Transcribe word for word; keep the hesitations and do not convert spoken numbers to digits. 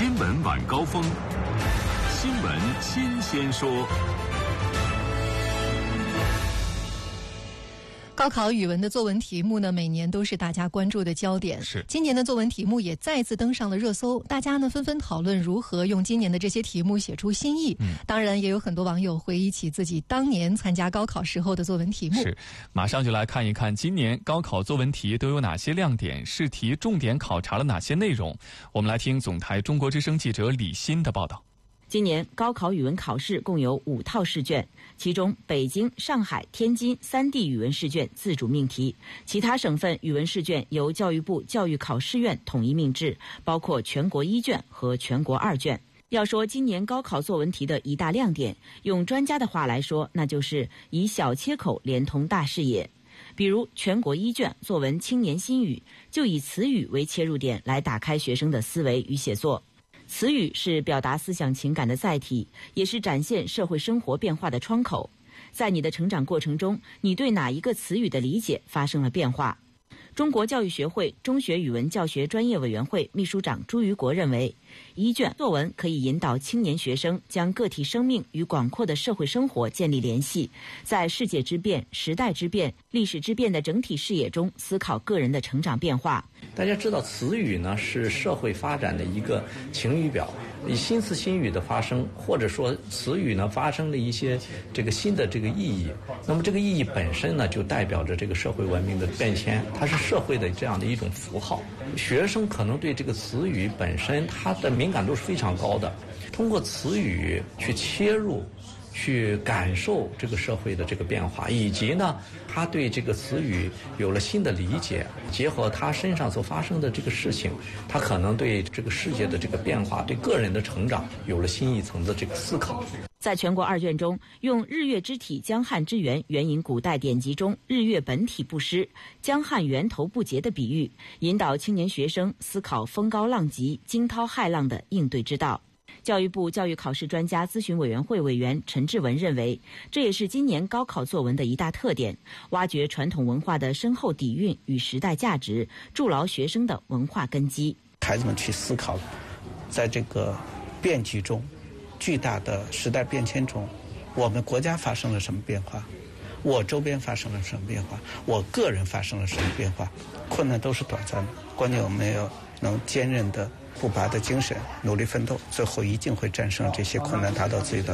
新闻晚高峰，新闻新鲜说。 高考语文的作文题目呢，每年都是大家关注的焦点。 是， 今年的作文题目也再次登上了热搜，大家呢纷纷讨论如何用今年的这些题目写出新意。嗯，当然也有很多网友回忆起自己当年参加高考时候的作文题目。 是，马上就来看一看今年高考作文题都有哪些亮点，试题重点考察了哪些内容。我们来听总台中国之声记者李欣的报道。 今年高考语文考试共有五套试卷，其中北京、上海、天津三地语文试卷自主命题，其他省份语文试卷由教育部教育考试院统一命制，包括全国一卷和全国二卷。要说今年高考作文题的一大亮点，用专家的话来说，那就是以小切口连通大视野。比如全国一卷作文青年新语，就以词语为切入点来打开学生的思维与写作。词语是表达思想情感的载体，也是展现社会生活变化的窗口。在你的成长过程中，你对哪一个词语的理解发生了变化？中国教育学会中学语文教学专业委员会秘书长朱于国认为，一卷作文可以引导青年学生将个体生命与广阔的社会生活建立联系，在世界之变、时代之变、历史之变的整体视野中思考个人的成长变化。 大家知道，词语呢是社会发展的一个晴雨表，以新词新语的发生，或者说词语呢发生了一些这个新的这个意义，那么这个意义本身呢就代表着这个社会文明的变迁，它是社会的这样的一种符号。学生可能对这个词语本身它的敏感度是非常高的，通过词语去切入，去感受这个社会的这个变化，以及呢他对这个词语有了新的理解，结合他身上所发生的这个事情，他可能对这个世界的这个变化，对个人的成长有了新一层的这个思考。 在全国二卷中，用日月之体江汉之源援引古代典籍中日月本体不失，江汉源头不竭的比喻，引导青年学生思考风高浪急、惊涛骇浪的应对之道。教育部教育考试专家咨询委员会委员陈志文认为，这也是今年高考作文的一大特点，挖掘传统文化的深厚底蕴与时代价值，筑牢学生的文化根基。 孩子们去思考，在这个变局中，巨大的时代变迁中，我们国家发生了什么变化，我周边发生了什么变化，我个人发生了什么变化。困难都是短暂的，关键我们要能坚韧的不拔的精神，努力奋斗，最后一定会战胜这些困难，达到自己的